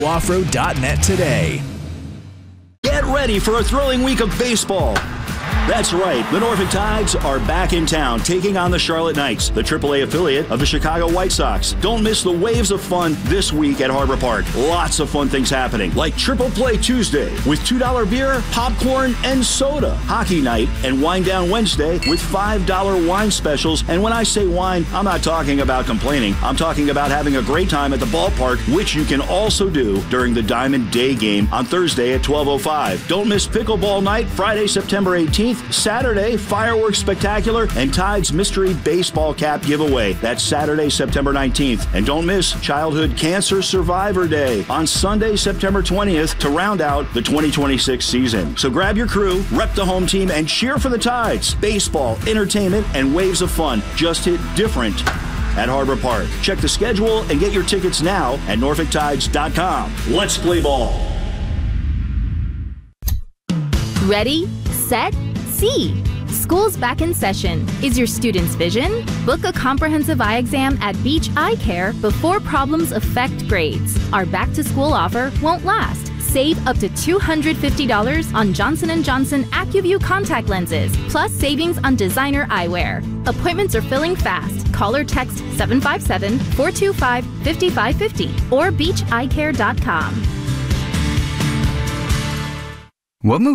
Offroad.net today. Get ready for a thrilling week of baseball. That's right, the Norfolk Tides are back in town, taking on the Charlotte Knights, the AAA affiliate of the Chicago White Sox. Don't miss the waves of fun this week at Harbor Park. Lots of fun things happening, like Triple Play Tuesday with $2 beer, popcorn, and soda. Hockey Night and Wine Down Wednesday with $5 wine specials. And when I say wine, I'm not talking about complaining. I'm talking about having a great time at the ballpark, which you can also do during the Diamond Day game on Thursday at 12:05. Don't miss Pickleball Night, Friday, September 18th. Saturday, Fireworks Spectacular and Tides Mystery Baseball Cap Giveaway. That's Saturday, September 19th. And don't miss Childhood Cancer Survivor Day on Sunday, September 20th to round out the 2026 season. So grab your crew, rep the home team, and cheer for the Tides. Baseball, entertainment, and waves of fun just hit different at Harbor Park. Check the schedule and get your tickets now at NorfolkTides.com. Let's play ball. Ready, set, see. School's back in session. Is your student's vision? Book a comprehensive eye exam at Beach Eye Care before problems affect grades. Our back-to-school offer won't last. Save up to $250 on Johnson & Johnson AccuView contact lenses, plus savings on designer eyewear. Appointments are filling fast. Call or text 757-425-5550 or beacheyecare.com. What movie